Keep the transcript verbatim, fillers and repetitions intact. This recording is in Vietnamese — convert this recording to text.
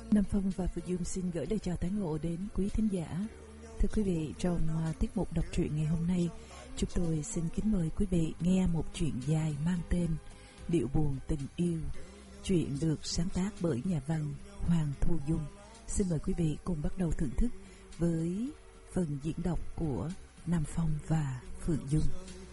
Nam Phong và Phượng Dung xin gửi lời chào tái ngộ đến quý thính giả. Thưa quý vị, trong uh, tiết mục đọc truyện ngày hôm nay, chúng tôi xin kính mời quý vị nghe một truyện dài mang tên Điệu buồn tình yêu. Truyện được sáng tác bởi nhà văn Hoàng Thu Dung. Xin mời quý vị cùng bắt đầu thưởng thức với phần diễn đọc của Nam Phong và Phượng Dung.